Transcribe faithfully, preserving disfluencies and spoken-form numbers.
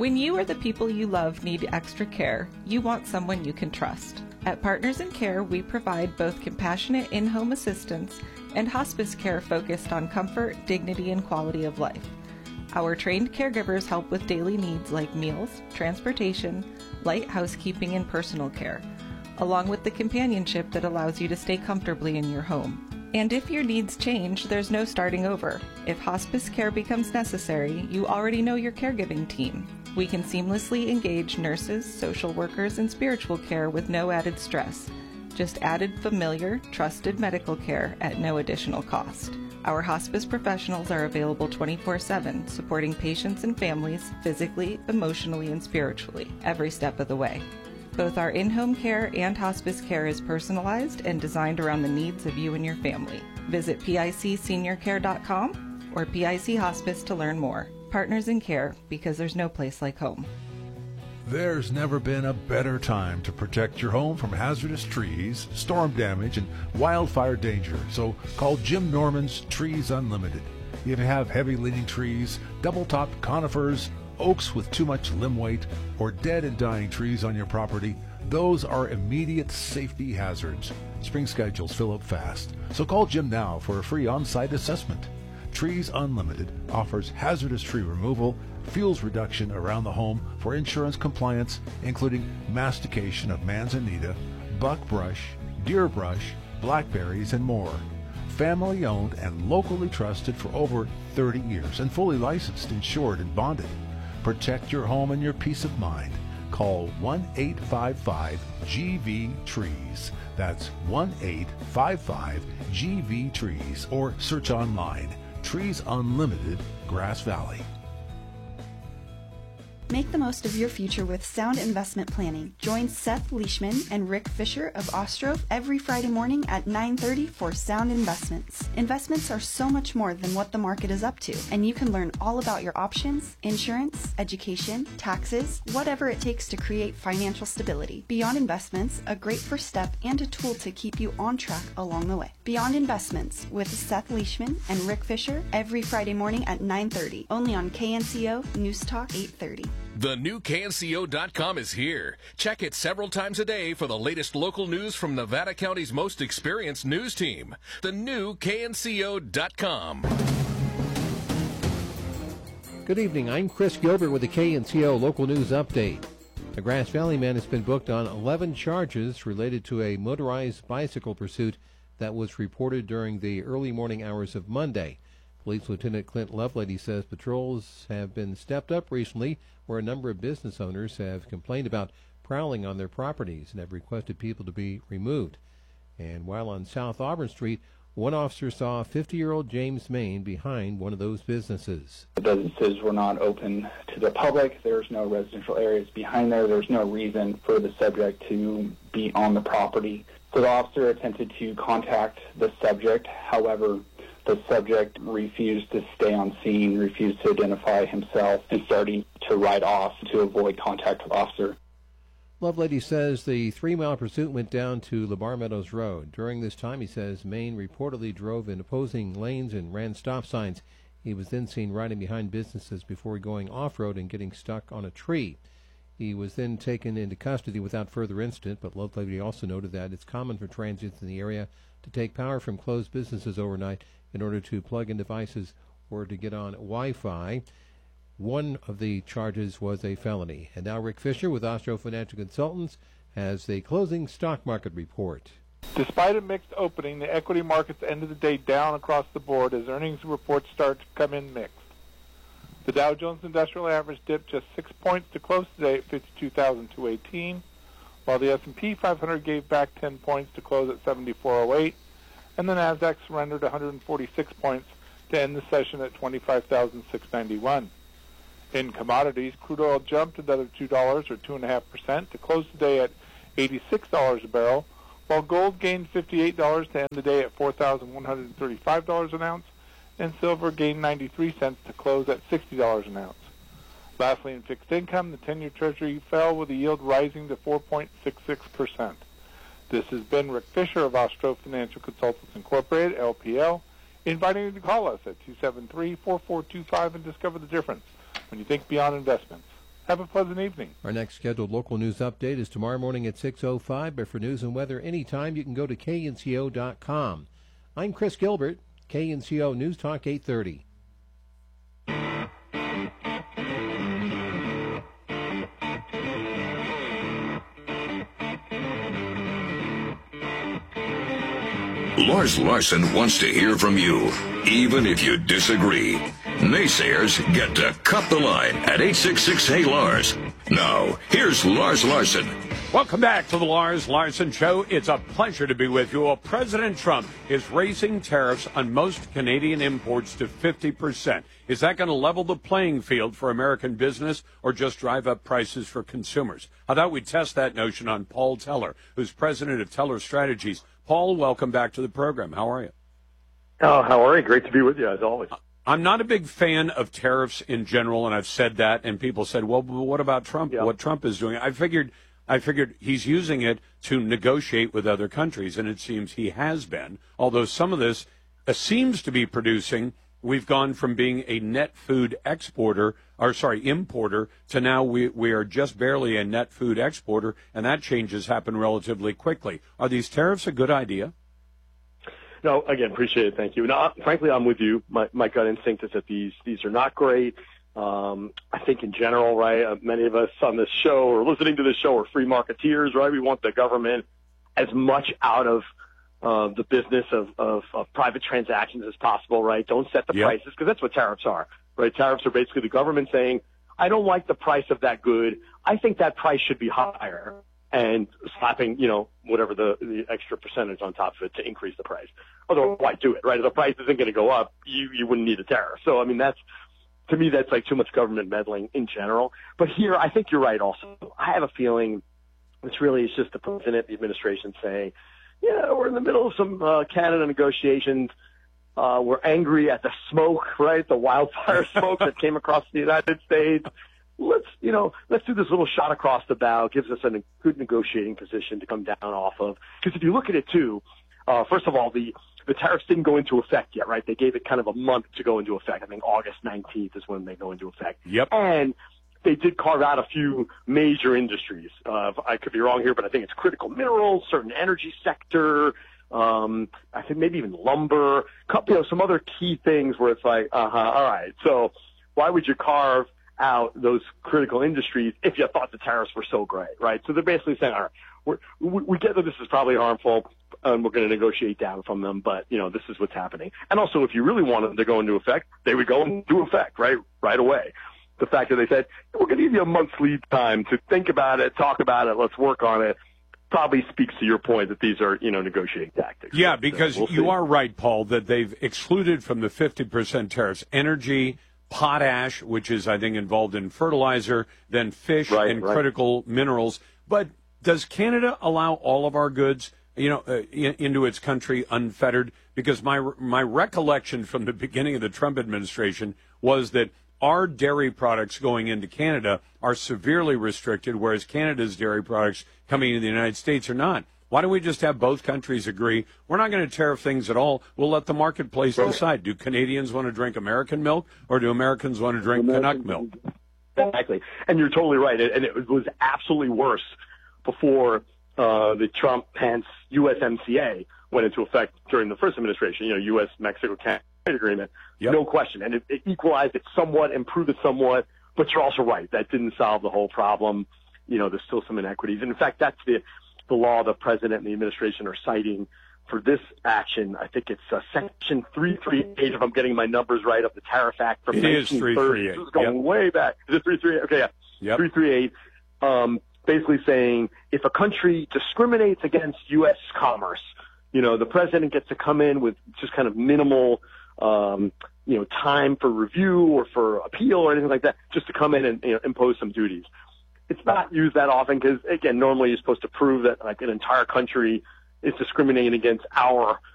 When you or the people you love need extra care, you want someone you can trust. At Partners in Care, we provide both compassionate in-home assistance and hospice care focused on comfort, dignity, and quality of life. Our trained caregivers help with daily needs like meals, transportation, light housekeeping, and personal care, along with the companionship that allows you to stay comfortably in your home. And if your needs change, there's no starting over. If hospice care becomes necessary, you already know your caregiving team. We can seamlessly engage nurses, social workers, and spiritual care with no added stress. Just added familiar, trusted medical care at no additional cost. Our hospice professionals are available twenty-four seven, supporting patients and families physically, emotionally, and spiritually, every step of the way. Both our in-home care and hospice care is personalized and designed around the needs of you and your family. Visit pic senior care dot com or P I C Hospice to learn more. Partners in Care, because there's no place like home. There's never been a better time to protect your home from hazardous trees, storm damage, and wildfire danger. So call Jim Norman's Trees Unlimited. If you have heavy-leaning trees, double-topped conifers, oaks with too much limb weight, or dead and dying trees on your property, those are immediate safety hazards. Spring schedules fill up fast, so call Jim now for a free on-site assessment. Trees Unlimited offers hazardous tree removal, fuels reduction around the home for insurance compliance, including mastication of manzanita, buckbrush, deer brush, blackberries, and more. Family owned and locally trusted for over thirty years and fully licensed, insured, and bonded. Protect your home and your peace of mind. Call one eight five five G V trees. That's one eight five five G V trees or search online. Trees Unlimited, Grass Valley. Make the most of your future with sound investment planning. Join Seth Leishman and Rick Fisher of Ostrov every Friday morning at nine thirty for Sound Investments. Investments are so much more than what the market is up to, and you can learn all about your options, insurance, education, taxes, whatever it takes to create financial stability. Beyond Investments, a great first step and a tool to keep you on track along the way. Beyond Investments with Seth Leishman and Rick Fisher every Friday morning at nine thirty, only on K N C O News Talk eight thirty. The new K N C O dot com is here. Check it several times a day for the latest local news from Nevada County's most experienced news team. The new K N C O dot com. Good evening. I'm Chris Gilbert with the K N C O Local News Update. A Grass Valley man has been booked on eleven charges related to a motorized bicycle pursuit that was reported during the early morning hours of Monday. Police Lieutenant Clint Lovelady says patrols have been stepped up recently where a number of business owners have complained about prowling on their properties and have requested people to be removed. And while on South Auburn Street, one officer saw fifty-year-old James Main behind one of those businesses. The businesses were not open to the public. There's no residential areas behind there. There's no reason for the subject to be on the property. So the officer attempted to contact the subject. However, the subject refused to stay on scene, refused to identify himself, and started to ride off to avoid contact with the officer. Lovelady says the three-mile pursuit went down to LeBar Meadows Road. During this time, he says, Main reportedly drove in opposing lanes and ran stop signs. He was then seen riding behind businesses before going off-road and getting stuck on a tree. He was then taken into custody without further incident, but Lovelady also noted that it's common for transients in the area to take power from closed businesses overnight in order to plug in devices or to get on Wi-Fi. One of the charges was a felony. And now Rick Fisher with Ostro Financial Consultants has the closing stock market report. Despite a mixed opening, the equity markets ended the day down across the board as earnings reports start to come in mixed. The Dow Jones Industrial Average dipped just six points to close today at fifty-two thousand two hundred eighteen, while the S and P five hundred gave back ten points to close at seventy-four oh eight, and the Nasdaq surrendered one hundred forty-six points to end the session at twenty-five thousand six hundred ninety-one. In commodities, crude oil jumped another two dollars or two point five percent to close the day at eighty-six dollars a barrel, while gold gained fifty-eight dollars to end the day at four thousand one hundred thirty-five dollars an ounce, and silver gained ninety-three cents to close at sixty dollars an ounce. Lastly, in fixed income, the ten-year Treasury fell with the yield rising to four point six six percent. This has been Rick Fisher of Ostro Financial Consultants Incorporated, L P L, inviting you to call us at two seven three, four four two five and discover the difference when you think beyond investments. Have a pleasant evening. Our next scheduled local news update is tomorrow morning at six oh five, but for news and weather anytime, you can go to K N C O dot com. I'm Chris Gilbert, K N C O News Talk eight thirty. Lars Larson wants to hear from you, even if you disagree. Naysayers get to cut the line at eight six six, hey Lars. Now, here's Lars Larson. Welcome back to the Lars Larson Show. It's a pleasure to be with you. Well, President Trump is raising tariffs on most Canadian imports to fifty percent. Is that going to level the playing field for American business or just drive up prices for consumers? I thought we'd test that notion on Paul Teller, who's president of Teller Strategies. Paul, welcome back to the program. How are you? Oh, how are you? Great to be with you, as always. I'm not a big fan of tariffs in general, and I've said that, and people said, well, what about Trump? Yeah. What Trump is doing? I figured I figured he's using it to negotiate with other countries, and it seems he has been, although some of this uh, seems to be producing. We've gone from being a net food exporter, or sorry, importer, to now we, we are just barely a net food exporter, and that change has happened relatively quickly. Are these tariffs a good idea? No, again, appreciate it. Thank you. No, frankly, I'm with you. My, my gut instinct is that these these are not great. Um, I think in general, right, uh, many of us on this show or listening to this show are free marketeers, right? We want the government as much out of uh, the business of, of, of private transactions as possible, right? Don't set the yep. prices, because that's what tariffs are, right? Tariffs are basically the government saying, I don't like the price of that good. I think that price should be higher, and slapping, you know, whatever the, the extra percentage on top of it to increase the price. Otherwise, why do it, right? If the price isn't going to go up, you, you wouldn't need a tariff. So, I mean, that's, to me, that's like too much government meddling in general. But here, I think you're right also. I have a feeling this really is just the president, the administration saying, yeah, we're in the middle of some uh, Canada negotiations. Uh, we're angry at the smoke, right? The wildfire smoke that came across the United States. Let's, you know, let's do this little shot across the bow. Gives us a good negotiating position to come down off of. Because if you look at it too, uh, first of all, the, the tariffs didn't go into effect yet, right? They gave it kind of a month to go into effect. I think August nineteenth is when they go into effect. Yep. And they did carve out a few major industries. Uh, I could be wrong here, but I think it's critical minerals, certain energy sector, um, I think maybe even lumber, you know, some other key things where it's like, uh-huh, all right. So why would you carve out those critical industries if you thought the tariffs were so great, right? So they're basically saying, all right, we're, we, we get that this is probably harmful, and we're going to negotiate down from them, but, you know, this is what's happening. And also, if you really wanted them to go into effect, they would go into effect, right, right away. The fact that they said, we're going to give you a month's lead time to think about it, talk about it, let's work on it, probably speaks to your point that these are, you know, negotiating tactics. Yeah, because we'll you are right, Paul, that they've excluded from the fifty percent tariffs energy, potash, which is, I think, involved in fertilizer, then fish right, and right. critical minerals. But does Canada allow all of our goods, you know, uh, in, into its country unfettered? Because my my recollection from the beginning of the Trump administration was that our dairy products going into Canada are severely restricted, whereas Canada's dairy products coming into the United States are not. Why don't we just have both countries agree, we're not going to tariff things at all, we'll let the marketplace decide. Do Canadians want to drink American milk, or do Americans want to drink Canuck milk? Exactly. And you're totally right. And it was absolutely worse before uh, the Trump-Pence U S M C A went into effect during the first administration, you know, U S Mexico Canada agreement. Yep. No question. And it, it equalized it somewhat, improved it somewhat, but you're also right. That didn't solve the whole problem. You know, there's still some inequities. And in fact, that's the, the law the president and the administration are citing for this action. I think it's uh, Section three thirty-eight, if I'm getting my numbers right, of the Tariff Act from nineteen thirty. This is going yep. way back. Is it three thirty-eight? Okay, yeah. Yep. three thirty-eight, um, basically saying if a country discriminates against U S commerce, you know, the president gets to come in with just kind of minimal Um, you know, time for review or for appeal or anything like that, just to come in and, you know, impose some duties. It's not used that often because, again, normally you're supposed to prove that like an entire country is discriminating against our